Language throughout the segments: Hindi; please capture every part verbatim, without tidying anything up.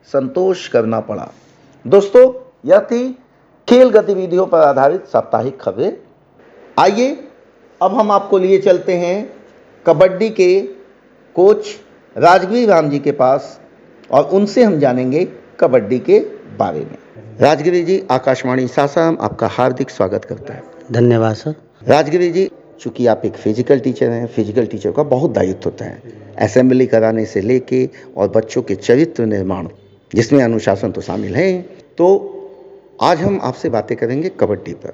संतोष करना पड़ा। दोस्तों, यह थी खेल गतिविधियों पर आधारित साप्ताहिक खबरें। आइए अब हम आपको लिए चलते हैं कबड्डी के कोच राजगिरी राम जी के पास और उनसे हम जानेंगे कबड्डी के बारे में। राजगिरी जी, आकाशवाणी सासाराम आपका हार्दिक स्वागत करता है। धन्यवाद सर। राजगिरी जी, चूँकि आप एक फिजिकल टीचर हैं, फिजिकल टीचर का बहुत दायित्व होता है, असेंबली कराने से लेके और बच्चों के चरित्र निर्माण, जिसमें अनुशासन तो शामिल है। तो आज हम आपसे बातें करेंगे कबड्डी पर।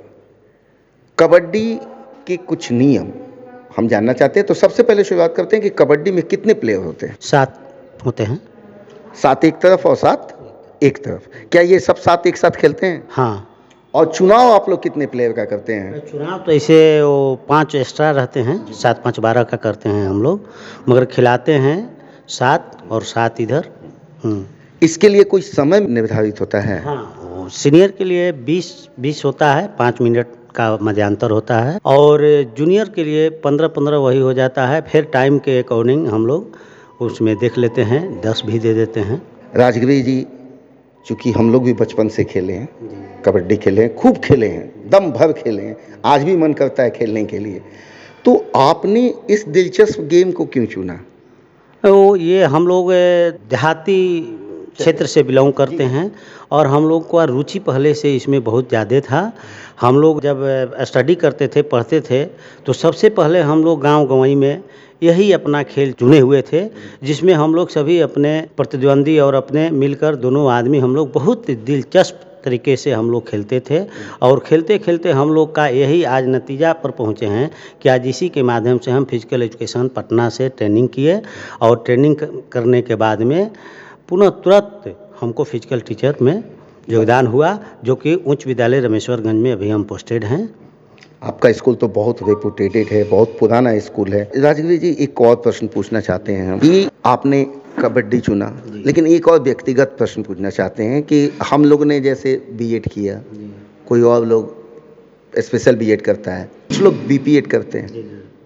कबड्डी के कुछ नियम हम जानना चाहते हैं। तो सबसे पहले शुरुआत करते हैं कि कबड्डी में कितने प्लेयर होते हैं? सात होते हैं। सात एक तरफ और सात एक तरफ। क्या ये सब सात एक साथ खेलते हैं? हाँ। और चुनाव आप लोग कितने प्लेयर का करते हैं? चुनाव तो ऐसे वो पाँच एक्स्ट्रा रहते हैं, सात पाँच बारह का करते हैं हम लोग, मगर खिलाते हैं सात और सात इधर। इसके लिए कोई समय निर्धारित होता है? हाँ, सीनियर के लिए बीस बीस होता है, पाँच मिनट का मध्यांतर होता है, और जूनियर के लिए पंद्रह पंद्रह वही हो जाता है। फिर टाइम के अकॉर्डिंग हम लोग उसमें देख लेते हैं, दस भी दे देते हैं। राजगिरी जी, चूँकि हम लोग भी बचपन से खेले हैं, कबड्डी खेले हैं, खूब खेले हैं, दम भर खेले हैं, आज भी मन करता है खेलने के लिए, तो आपने इस दिलचस्प गेम को क्यों चुना? तो ये हम लोग देहाती क्षेत्र से बिलोंग करते हैं और हम लोग को रुचि पहले से इसमें बहुत ज़्यादा था। हम लोग जब स्टडी करते थे, पढ़ते थे, तो सबसे पहले हम लोग गांव गंवई में यही अपना खेल चुने हुए थे, जिसमें हम लोग सभी अपने प्रतिद्वंदी और अपने मिलकर दोनों आदमी हम लोग बहुत दिलचस्प तरीके से हम लोग खेलते थे। और खेलते खेलते हम लोग का यही आज नतीजा पर पहुँचे हैं कि आज इसी के माध्यम से हम फिजिकल एजुकेशन पटना से ट्रेनिंग किए और ट्रेनिंग करने के बाद में पुनः तुरंत हमको फिजिकल टीचर में योगदान हुआ, जो कि उच्च विद्यालय रमेश्वरगंज में अभी हम पोस्टेड हैं। आपका स्कूल तो बहुत रेपुटेटेड है, बहुत पुराना स्कूल है। राजगिरी जी, एक और प्रश्न पूछना चाहते हैं हम कि आपने कबड्डी चुना, लेकिन एक और व्यक्तिगत प्रश्न पूछना चाहते हैं कि हम लोग ने जैसे बीएड किया, कोई और लोग स्पेशल बीएड करता है, कुछ लोग बीपीएड करते हैं,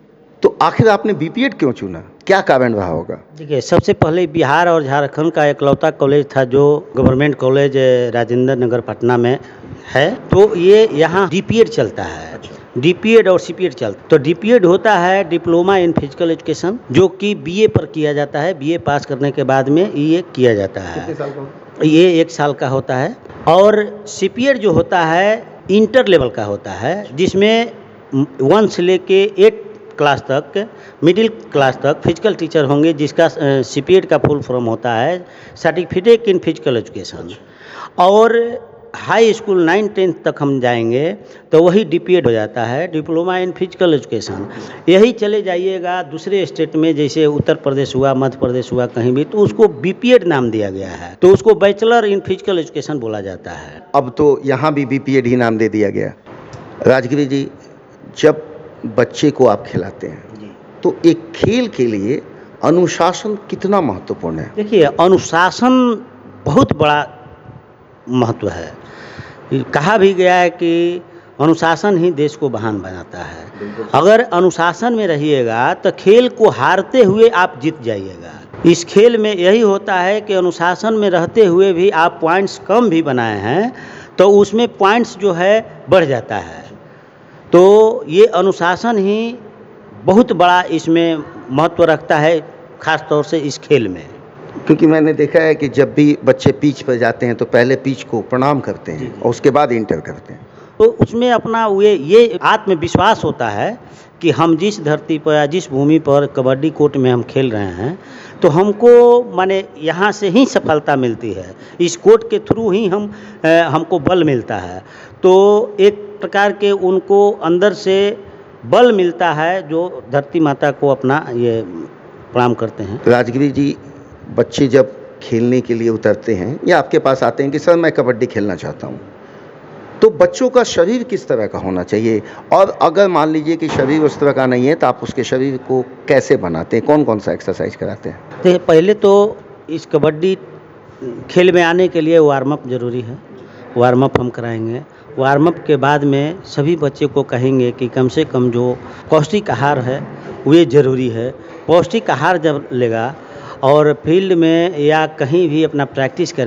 तो आखिर आपने बीपीएड क्यों चुना? क्या कारण रहा होगा? देखिए, सबसे पहले बिहार और झारखंड का इकलौता कॉलेज था जो गवर्नमेंट कॉलेज राजेंद्र नगर पटना में है, तो ये यहाँ डीपीएड चलता है। डीपीएड और सीपीएड चलता। तो डीपीएड होता है डिप्लोमा इन फिजिकल एजुकेशन, जो कि बीए पर किया जाता है। बीए पास करने के बाद में ये किया जाता है। कितने साल का? ये एक साल का होता है। और सीपीएड जो होता है इंटर लेवल का होता है, जिसमें वन से लेके एट क्लास तक, मिडिल क्लास तक फिजिकल टीचर होंगे, जिसका सीपीएड का फुल फॉर्म होता है सर्टिफिकेट इन फिजिकल एजुकेशन। और हाई स्कूल नाइन टेंथ तक हम जाएंगे तो वही डीपीएड हो जाता है, डिप्लोमा इन फिजिकल एजुकेशन। यही चले जाइएगा दूसरे स्टेट में, जैसे उत्तर प्रदेश हुआ, मध्य प्रदेश हुआ, कहीं भी, तो उसको बीपीएड नाम दिया गया है, तो उसको बैचलर इन फिजिकल एजुकेशन बोला जाता है। अब तो यहाँ भी बीपीएड ही नाम दे दिया गया। राजगिरी जी, जब बच्चे को आप खिलाते हैं तो एक खेल के लिए अनुशासन कितना महत्वपूर्ण है? देखिए, अनुशासन बहुत बड़ा महत्व है। कहा भी गया है कि अनुशासन ही देश को महान बनाता है। अगर अनुशासन में रहिएगा तो खेल को हारते हुए आप जीत जाइएगा। इस खेल में यही होता है कि अनुशासन में रहते हुए भी आप पॉइंट्स कम भी बनाए हैं तो उसमें पॉइंट्स जो है बढ़ जाता है। तो ये अनुशासन ही बहुत बड़ा इसमें महत्व रखता है, ख़ास तौर से इस खेल में। क्योंकि मैंने देखा है कि जब भी बच्चे पिच पर जाते हैं तो पहले पिच को प्रणाम करते हैं और उसके बाद इंटर करते हैं। तो उसमें अपना ये ये आत्मविश्वास होता है कि हम जिस धरती पर या जिस भूमि पर कबड्डी कोर्ट में हम खेल रहे हैं, तो हमको माने यहाँ से ही सफलता मिलती है, इस कोर्ट के थ्रू ही हम ए, हमको बल मिलता है। तो एक प्रकार के उनको अंदर से बल मिलता है, जो धरती माता को अपना ये प्रणाम करते हैं। राजगिरी जी, बच्चे जब खेलने के लिए उतरते हैं या आपके पास आते हैं कि सर मैं कबड्डी खेलना चाहता हूँ, तो बच्चों का शरीर किस तरह का होना चाहिए? और अगर मान लीजिए कि शरीर उस तरह का नहीं है तो आप उसके शरीर को कैसे बनाते हैं, कौन कौन सा एक्सरसाइज कराते हैं? तो पहले तो इस कबड्डी खेल में आने के लिए वार्म अप ज़रूरी है। वार्म अप हम कराएंगे। वार्म अप के बाद में सभी बच्चे को कहेंगे कि कम से कम जो पौष्टिक आहार है वो ज़रूरी है। पौष्टिक आहार जब लेगा और फील्ड में या कहीं भी अपना प्रैक्टिस करें